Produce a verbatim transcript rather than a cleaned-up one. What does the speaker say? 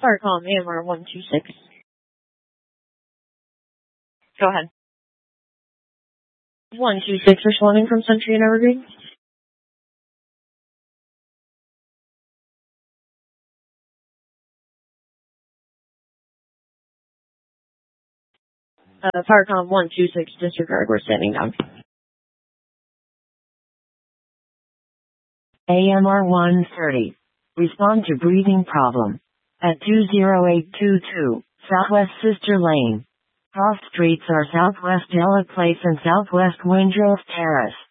Farcom A M R one two six. Go ahead. one two six responding from Century and Evergreen. Uh, Farcom one two six, disregard, we're standing down. A M R one thirty. Respond to breathing problem. At two zero eight two two, Southwest Sister Lane. Cross streets are Southwest Ella Place and Southwest Windrose Terrace.